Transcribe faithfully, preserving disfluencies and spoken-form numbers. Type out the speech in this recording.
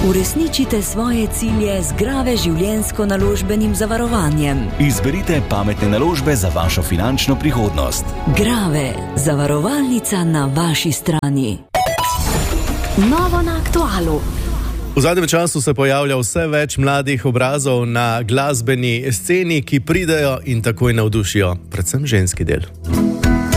Uresničite svoje cilje z Grave življenjsko-naložbenim zavarovanjem. Izberite pametne naložbe za vašo finančno prihodnost. Grave, zavarovalnica na vaši strani. Novo na aktualu. V zadnjem času se pojavlja vse več mladih obrazov na glasbeni sceni, ki pridejo in takoj navdušijo, predvsem ženski del.